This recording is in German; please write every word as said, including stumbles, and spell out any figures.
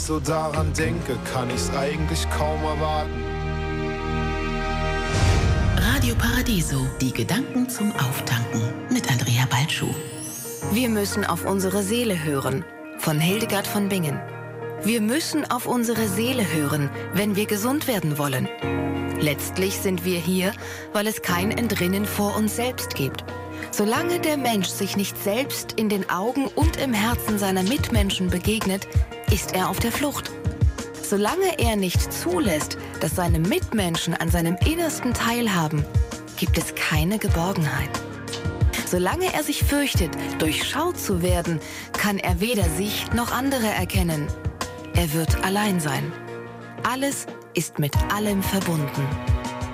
So daran denke, kann ich's eigentlich kaum erwarten. Radio Paradiso, die Gedanken zum Auftanken mit Andrea Balschuh. Wir müssen auf unsere Seele hören, von Hildegard von Bingen. Wir müssen auf unsere Seele hören, wenn wir gesund werden wollen. Letztlich sind wir hier, weil es kein Entrinnen vor uns selbst gibt. Solange der Mensch sich nicht selbst in den Augen und im Herzen seiner Mitmenschen begegnet, ist er auf der Flucht. Solange er nicht zulässt, dass seine Mitmenschen an seinem Innersten teilhaben, gibt es keine Geborgenheit. Solange er sich fürchtet, durchschaut zu werden, kann er weder sich noch andere erkennen. Er wird allein sein. Alles ist mit allem verbunden.